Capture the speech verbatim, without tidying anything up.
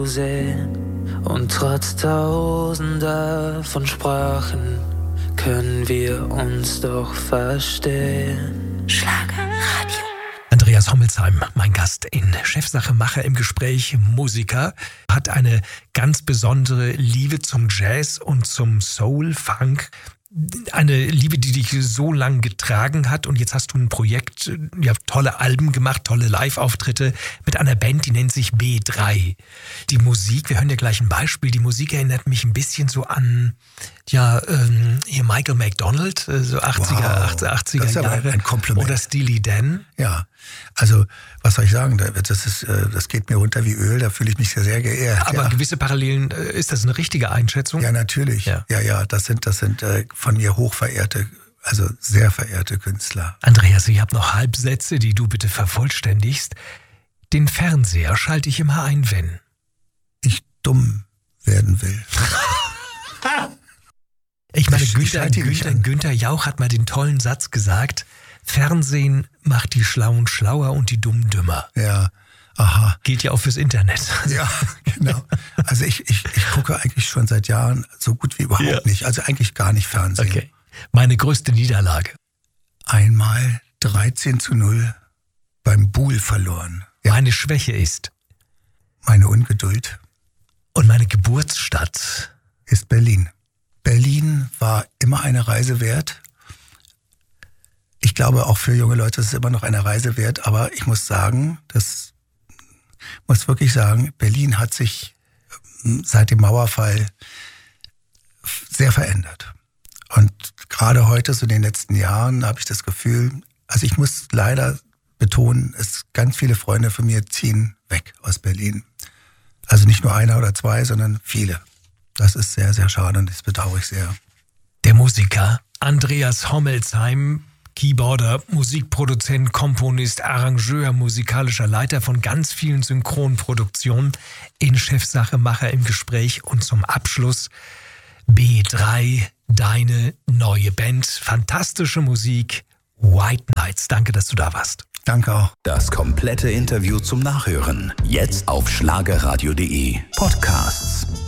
Fernsehen. Und trotz tausender von Sprachen können wir uns doch verstehen. Schlagerradio. Andreas Hommelsheim, mein Gast in Chefsache Macher im Gespräch, Musiker, hat eine ganz besondere Liebe zum Jazz und zum Soul, Funk. Eine Liebe, die dich so lang getragen hat, und jetzt hast du ein Projekt, ja, tolle Alben gemacht, tolle Live-Auftritte mit einer Band, die nennt sich B drei. Die Musik, wir hören dir gleich ein Beispiel, die Musik erinnert mich ein bisschen so an, ja, ähm, hier Michael McDonald, so achtziger, Wow, achtziger das ist aber Jahre. ein Kompliment. Oder Steely Dan. Ja, also was soll ich sagen, das, ist, das geht mir runter wie Öl, da fühle ich mich sehr, sehr geehrt. Aber ja. gewisse Parallelen, ist das eine richtige Einschätzung? Ja, natürlich. Ja, ja, ja, das sind, das sind äh, von mir hochverehrte, also sehr verehrte Künstler. Andreas, ich habe noch Halbsätze, die du bitte vervollständigst. Den Fernseher schalte ich immer ein, wenn ich dumm werden will. Ich meine, ich, Günther, ich Günther, Günther Jauch hat mal den tollen Satz gesagt: Fernsehen macht die Schlauen schlauer und die Dummen dümmer. Ja, aha. Geht ja auch fürs Internet. Ja, genau. Also ich, ich, ich gucke eigentlich schon seit Jahren so gut wie überhaupt ja. nicht. Also eigentlich gar nicht Fernsehen. Okay. Meine größte Niederlage? Einmal dreizehn zu null beim Buhl verloren. Ja. Meine Schwäche ist? Meine Ungeduld. Und meine Geburtsstadt? Ist Berlin. Berlin war immer eine Reise wert. Ich glaube, auch für junge Leute ist es immer noch eine Reise wert. Aber ich muss sagen, das muss wirklich sagen, Berlin hat sich seit dem Mauerfall sehr verändert. Und gerade heute, so in den letzten Jahren, habe ich das Gefühl, also ich muss leider betonen, es ganz viele Freunde von mir ziehen weg aus Berlin. Also nicht nur einer oder zwei, sondern viele. Das ist sehr, sehr schade und das bedauere ich sehr. Der Musiker Andreas Hommelsheim, Keyboarder, Musikproduzent, Komponist, Arrangeur, musikalischer Leiter von ganz vielen Synchronproduktionen, in Chefsache Macher im Gespräch, und zum Abschluss B drei, deine neue Band, fantastische Musik, White Nights. Danke, dass du da warst. Danke auch. Das komplette Interview zum Nachhören jetzt auf schlagerradio punkt de Podcasts.